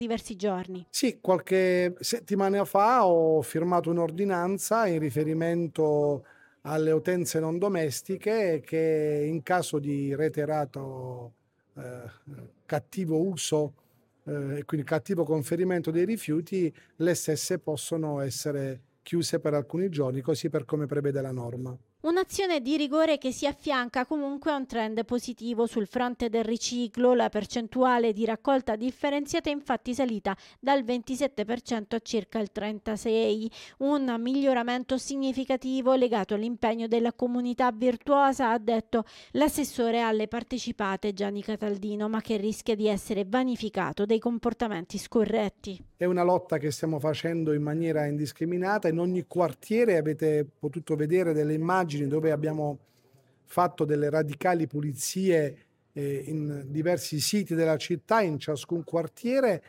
diversi giorni. Sì, qualche settimana fa ho firmato un'ordinanza in riferimento alle utenze non domestiche che in caso di reiterato cattivo uso e quindi cattivo conferimento dei rifiuti, le stesse possono essere chiuse per alcuni giorni, così per come prevede la norma. Un'azione di rigore che si affianca comunque a un trend positivo sul fronte del riciclo. La percentuale di raccolta differenziata è infatti salita dal 27% a circa il 36%, un miglioramento significativo legato all'impegno della comunità virtuosa, ha detto l'assessore alle partecipate Gianni Cataldino, ma che rischia di essere vanificato dai comportamenti scorretti. È una lotta che stiamo facendo in maniera indiscriminata. In ogni quartiere avete potuto vedere delle immagini dove abbiamo fatto delle radicali pulizie in diversi siti della città, in ciascun quartiere,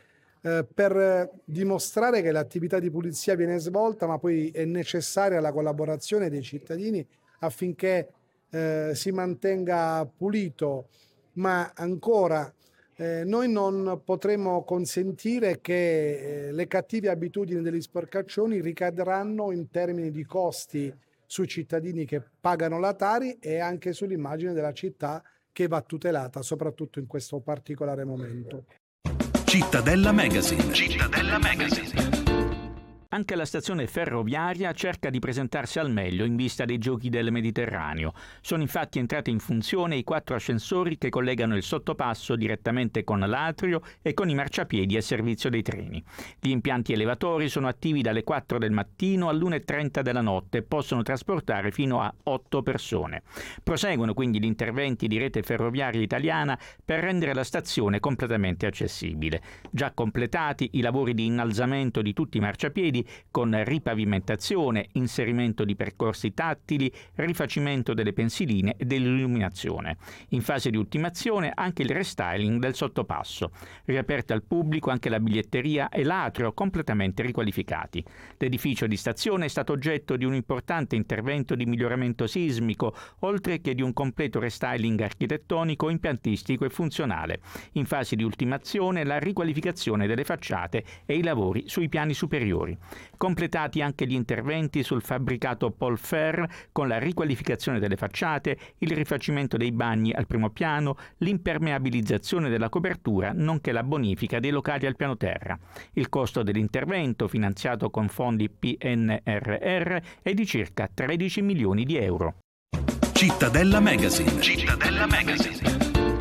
per dimostrare che l'attività di pulizia viene svolta, ma poi è necessaria la collaborazione dei cittadini affinché si mantenga pulito, ma ancora noi non potremo consentire che le cattive abitudini degli sporcaccioni ricadranno in termini di costi sui cittadini che pagano la Tari e anche sull'immagine della città che va tutelata, soprattutto in questo particolare momento. Cittadella Magazine. Cittadella Magazine. Anche la stazione ferroviaria cerca di presentarsi al meglio in vista dei Giochi del Mediterraneo. Sono infatti entrati in funzione i 4 ascensori che collegano il sottopasso direttamente con l'atrio e con i marciapiedi a servizio dei treni. Gli impianti elevatori sono attivi dalle 4 del mattino all'1:30 della notte e possono trasportare fino a 8 persone. Proseguono quindi gli interventi di Rete Ferroviaria Italiana per rendere la stazione completamente accessibile. Già completati i lavori di innalzamento di tutti i marciapiedi con ripavimentazione, inserimento di percorsi tattili, rifacimento delle pensiline e dell'illuminazione. In fase di ultimazione anche il restyling del sottopasso. Riaperte al pubblico anche la biglietteria e l'atrio completamente riqualificati. L'edificio di stazione è stato oggetto di un importante intervento di miglioramento sismico, oltre che di un completo restyling architettonico, impiantistico e funzionale. In fase di ultimazione la riqualificazione delle facciate e i lavori sui piani superiori. Completati anche gli interventi sul fabbricato Polfer con la riqualificazione delle facciate, il rifacimento dei bagni al primo piano, l'impermeabilizzazione della copertura, nonché la bonifica dei locali al piano terra. Il costo dell'intervento, finanziato con fondi PNRR, è di circa 13 milioni di euro. Cittadella Magazine. Cittadella Magazine.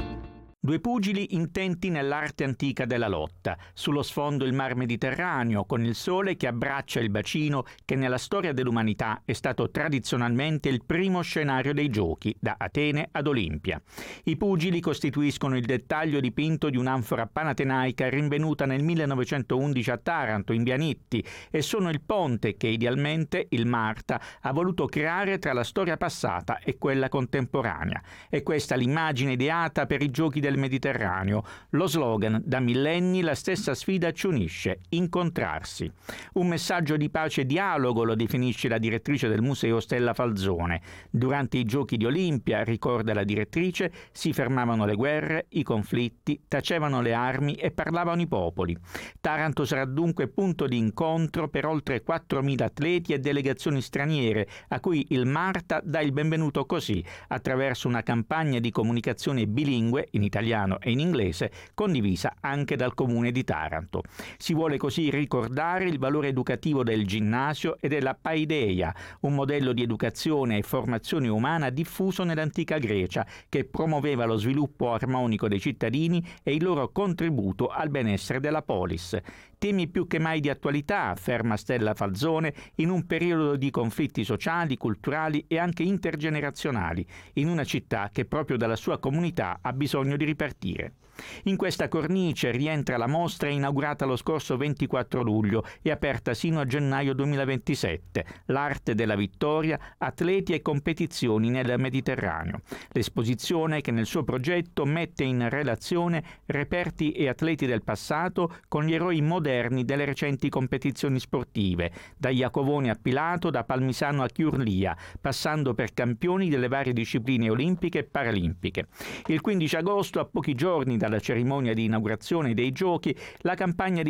2 pugili intenti nell'arte antica della lotta. Sullo sfondo il mar Mediterraneo, con il sole che abbraccia il bacino che nella storia dell'umanità è stato tradizionalmente il primo scenario dei giochi, da Atene ad Olimpia. I pugili costituiscono il dettaglio dipinto di un'anfora panatenaica rinvenuta nel 1911 a Taranto, in Bianitti, e sono il ponte che idealmente il Marta ha voluto creare tra la storia passata e quella contemporanea. È questa l'immagine ideata per i giochi del Mediterraneo. Lo slogan: da millenni la stessa sfida ci unisce, incontrarsi. Un messaggio di pace e dialogo, lo definisce la direttrice del museo Stella Falzone. Durante i giochi di Olimpia, ricorda la direttrice, si fermavano le guerre, i conflitti, tacevano le armi e parlavano i popoli. Taranto sarà dunque punto di incontro per oltre 4.000 atleti e delegazioni straniere, a cui il Marta dà il benvenuto così, attraverso una campagna di comunicazione bilingue in italiano e in inglese, condivisa anche dal comune di Taranto. Si vuole così ricordare il valore educativo del ginnasio e della paideia, un modello di educazione e formazione umana diffuso nell'antica Grecia, che promuoveva lo sviluppo armonico dei cittadini e il loro contributo al benessere della polis. Temi più che mai di attualità, afferma Stella Falzone, in un periodo di conflitti sociali, culturali e anche intergenerazionali, in una città che proprio dalla sua comunità ha bisogno di ripartire. In questa cornice rientra la mostra inaugurata lo scorso 24 luglio e aperta sino a gennaio 2027, L'arte della vittoria, atleti e competizioni nel Mediterraneo. L'esposizione, che nel suo progetto mette in relazione reperti e atleti del passato con gli eroi moderni delle recenti competizioni sportive, da Iacovone a Pilato, da Palmisano a Chiurlia, passando per campioni delle varie discipline olimpiche e paralimpiche. Il 15 agosto, a pochi giorni dalla cerimonia di inaugurazione dei giochi, la campagna di